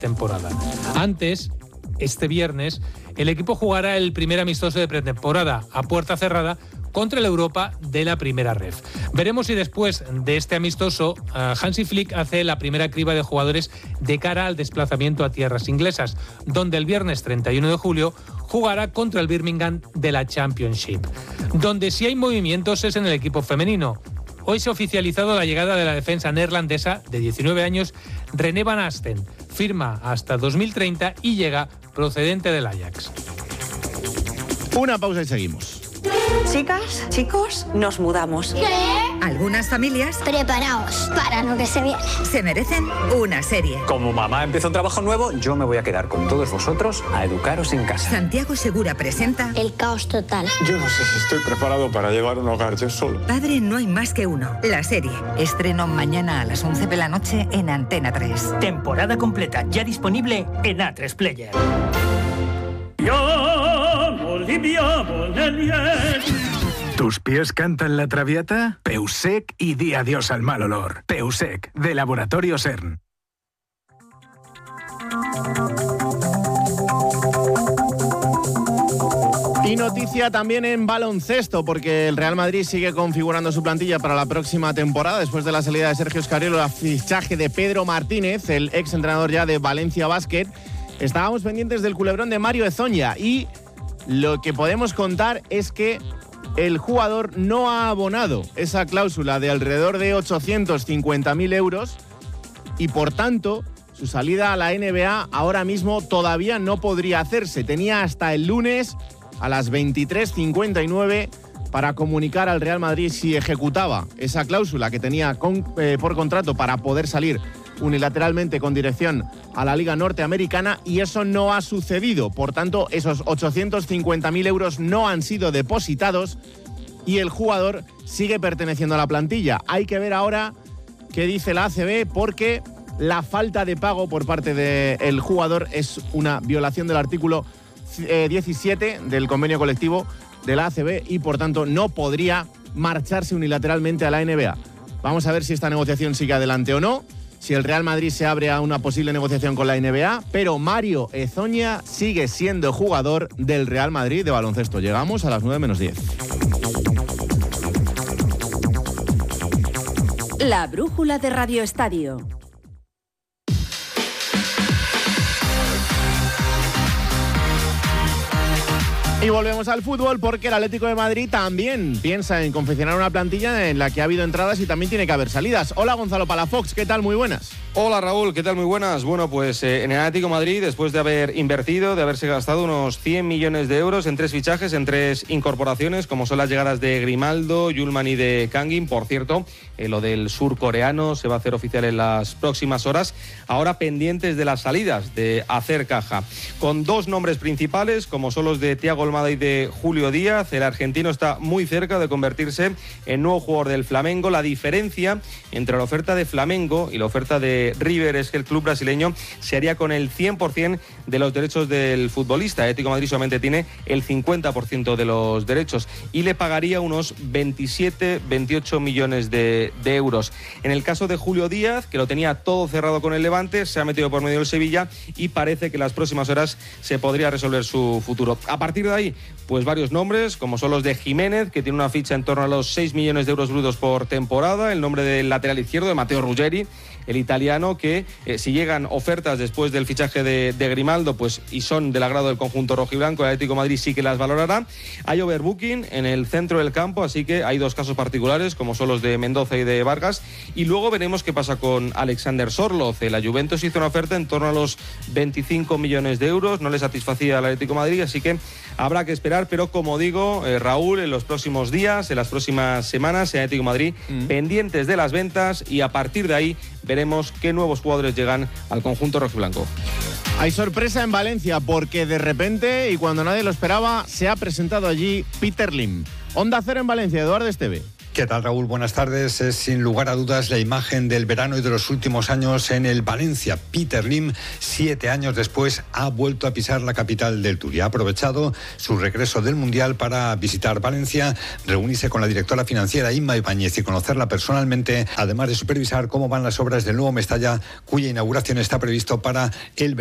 temporada. Antes, este viernes, el equipo jugará el primer amistoso de pretemporada a puerta cerrada contra el Europa de la primera ref. Veremos si después de este amistoso Hansi Flick hace la primera criba de jugadores de cara al desplazamiento a tierras inglesas, donde el viernes 31 de julio jugará contra el Birmingham de la Championship. Donde sí hay movimientos es en el equipo femenino. Hoy se ha oficializado la llegada de la defensa neerlandesa de 19 años, René Van Asten. Firma hasta 2030 y llega procedente del Ajax. Una pausa y seguimos. Chicas, chicos, nos mudamos. ¿Qué? Algunas familias Preparaos para lo que se viene. se merecen una serie. Como mamá empieza un trabajo nuevo, yo me voy a quedar con todos vosotros a educaros en casa. Santiago Segura presenta El caos total. Yo no sé si estoy preparado para llevar un hogar yo solo. Padre no hay más que uno, la serie. Estreno mañana a las 11 de la noche en Antena 3. Temporada completa, ya disponible en A3 Player. ¿Tus pies cantan la traviata? Peusec y di adiós al mal olor. Peusec, de Laboratorio CERN. Y noticia también en baloncesto, porque el Real Madrid sigue configurando su plantilla para la próxima temporada, después de la salida de Sergio Escariolo, el fichaje de Pedro Martínez, el ex entrenador ya de Valencia Basket. Estábamos pendientes del culebrón de Mario Ezoña y lo que podemos contar es que el jugador no ha abonado esa cláusula de alrededor de 850.000 euros y por tanto su salida a la NBA ahora mismo todavía no podría hacerse. Tenía hasta el lunes a las 23:59 para comunicar al Real Madrid si ejecutaba esa cláusula que tenía por contrato para poder salir unilateralmente con dirección a la Liga Norteamericana, y eso no ha sucedido. Por tanto, esos 850.000 euros no han sido depositados y el jugador sigue perteneciendo a la plantilla. Hay que ver ahora qué dice la ACB, porque la falta de pago por parte del jugador es una violación del artículo 17 del convenio colectivo de la ACB y por tanto no podría marcharse unilateralmente a la NBA. Vamos a ver si esta negociación sigue adelante o no, si el Real Madrid se abre a una posible negociación con la NBA, pero Mario Ezoña sigue siendo jugador del Real Madrid de baloncesto. Llegamos a las 9:10. La brújula de Radio Estadio. Y volvemos al fútbol, porque el Atlético de Madrid también piensa en confeccionar una plantilla en la que ha habido entradas y también tiene que haber salidas. Hola Gonzalo Palafox, ¿qué tal? Muy buenas. Hola Raúl, ¿qué tal? Muy buenas. Bueno, pues en el Atlético de Madrid, después de haber invertido, de haberse gastado unos 100 millones de euros en 3 fichajes, en 3 incorporaciones, como son las llegadas de Grimaldo, Yulman y de Kangin. Por cierto, lo del surcoreano se va a hacer oficial en las próximas horas. Ahora pendientes de las salidas, de hacer caja. Con 2 nombres principales, como son los de Thiago Almada y de Julio Díaz. El argentino está muy cerca de convertirse en nuevo jugador del Flamengo. La diferencia entre la oferta de Flamengo y la oferta de River es que el club brasileño se haría con el 100% de los derechos del futbolista. Atlético de Madrid solamente tiene el 50% de los derechos y le pagaría unos 27-28 millones de euros. En el caso de Julio Díaz, que lo tenía todo cerrado con el Levante, se ha metido por medio del Sevilla y parece que en las próximas horas se podría resolver su futuro. A partir de ahí, pues varios nombres, como son los de Jiménez, que tiene una ficha en torno a los 6 millones de euros brutos por temporada, el nombre del lateral izquierdo de Matteo Ruggeri, el italiano, que si llegan ofertas después del fichaje de Grimaldo, pues y son del agrado del conjunto rojiblanco, el Atlético de Madrid sí que las valorará. Hay overbooking en el centro del campo, así que hay 2 casos particulares, como son los de Mendoza y de Vargas, y luego veremos qué pasa con Alexander Sorloz. La Juventus hizo una oferta en torno a los 25 millones de euros, no le satisfacía al Atlético de Madrid, así que habrá que esperar, pero como digo, Raúl, en los próximos días, en las próximas semanas, el Atlético de Madrid pendientes de las ventas, y a partir de ahí veremos qué nuevos jugadores llegan al conjunto rojiblanco. Hay sorpresa en Valencia, porque de repente, y cuando nadie lo esperaba, se ha presentado allí Peter Lim. Onda Cero en Valencia, Eduardo Esteve. ¿Qué tal, Raúl? Buenas tardes. Es sin lugar a dudas la imagen del verano y de los últimos años en el Valencia. Peter Lim, 7 años después, ha vuelto a pisar la capital del Turia. Ha aprovechado su regreso del Mundial para visitar Valencia, reunirse con la directora financiera Inma Ibáñez y conocerla personalmente, además de supervisar cómo van las obras del nuevo Mestalla, cuya inauguración está previsto para el